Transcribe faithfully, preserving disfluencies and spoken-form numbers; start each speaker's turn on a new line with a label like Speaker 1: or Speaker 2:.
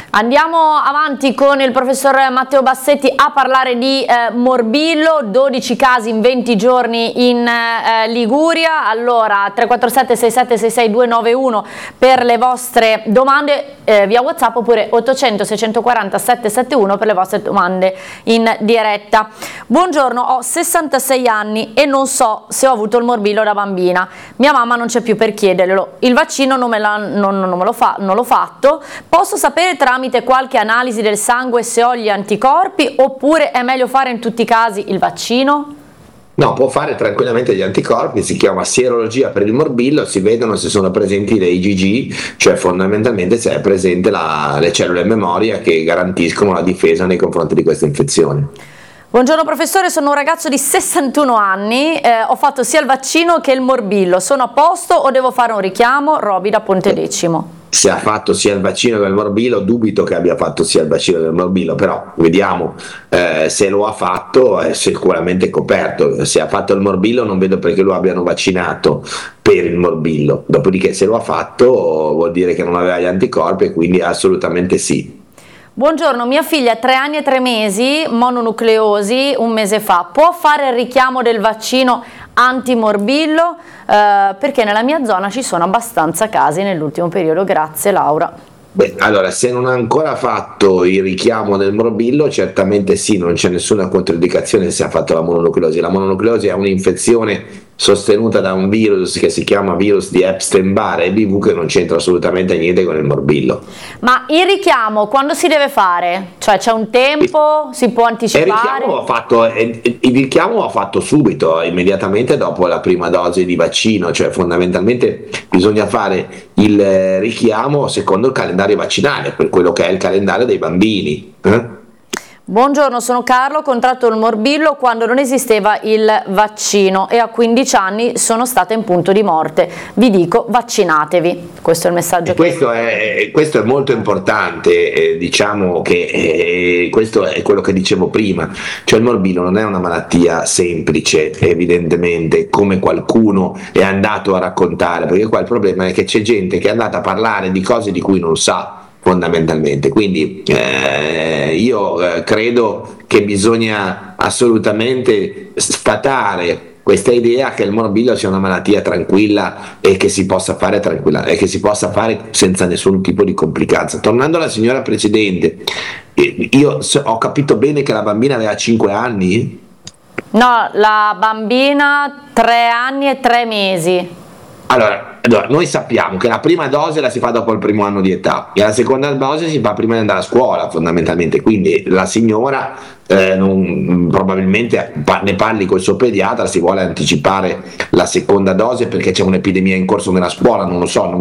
Speaker 1: Andiamo avanti con il professor Matteo Bassetti a parlare di eh, morbillo, dodici casi in venti giorni in eh, Liguria. Allora tre quattro sette sei sette sei sei due nove uno per le vostre domande eh, via WhatsApp, oppure ottocento seicentoquaranta settecentosettantuno per le vostre domande in diretta. Buongiorno, ho sessantasei anni e non so se ho avuto il morbillo da bambina. Mia mamma non c'è più per chiederglielo. Il vaccino non me, la, non, non me lo fa, non l'ho fatto. Posso sapere tramite qualche analisi del sangue se ho gli anticorpi, oppure è meglio fare in tutti i casi il vaccino?
Speaker 2: No, può fare tranquillamente gli anticorpi, si chiama sierologia per il morbillo, si vedono se sono presenti le I G G, cioè fondamentalmente se è presente la, le cellule memoria che garantiscono la difesa nei confronti di questa infezione.
Speaker 1: Buongiorno professore, sono un ragazzo di sessantuno anni, eh, ho fatto sia il vaccino che il morbillo, sono a posto o devo fare un richiamo? Roby da Pontedecimo.
Speaker 2: Se ha fatto sia il vaccino che il morbillo, dubito che abbia fatto sia il vaccino che il morbillo, però vediamo, eh, se lo ha fatto è sicuramente coperto. Se ha fatto il morbillo non vedo perché lo abbiano vaccinato per il morbillo, dopodiché se lo ha fatto vuol dire che non aveva gli anticorpi e quindi assolutamente sì.
Speaker 1: Buongiorno, mia figlia ha tre anni e tre mesi, mononucleosi un mese fa, può fare il richiamo del vaccino antimorbillo? Eh, perché nella mia zona ci sono abbastanza casi nell'ultimo periodo, grazie Laura.
Speaker 2: Beh, allora, se non ha ancora fatto il richiamo del morbillo, certamente sì, non c'è nessuna controindicazione se ha fatto la mononucleosi. La mononucleosi è un'infezione sostenuta da un virus che si chiama virus di Epstein-Barr e B V, che non c'entra assolutamente niente con il morbillo.
Speaker 1: Ma il richiamo quando si deve fare? Cioè c'è un tempo? Si può anticipare?
Speaker 2: Il richiamo va fatto, il richiamo va fatto subito, immediatamente dopo la prima dose di vaccino, cioè fondamentalmente bisogna fare il richiamo secondo il calendario vaccinale, per quello che è il calendario dei bambini. Eh?
Speaker 1: Buongiorno, sono Carlo, ho contratto il morbillo quando non esisteva il vaccino e a quindici anni sono stata in punto di morte. Vi dico, vaccinatevi. Questo è il messaggio.
Speaker 2: Questo è, questo è molto importante, eh, diciamo che eh, questo è quello che dicevo prima, cioè il morbillo non è una malattia semplice, evidentemente, come qualcuno è andato a raccontare, perché qua il problema è che c'è gente che è andata a parlare di cose di cui non sa, fondamentalmente. Quindi eh, io eh, credo che bisogna assolutamente sfatare questa idea che il morbillo sia una malattia tranquilla e che si possa fare tranquilla e che si possa fare senza nessun tipo di complicanza. Tornando alla signora precedente, io ho capito bene che la bambina aveva cinque anni?
Speaker 1: No, la bambina tre anni e tre mesi.
Speaker 2: Allora, allora, noi sappiamo che la prima dose la si fa dopo il primo anno di età e la seconda dose si fa prima di andare a scuola, fondamentalmente. Quindi la signora eh, non, probabilmente ne parli col suo pediatra, si vuole anticipare la seconda dose perché c'è un'epidemia in corso nella scuola, non lo so, non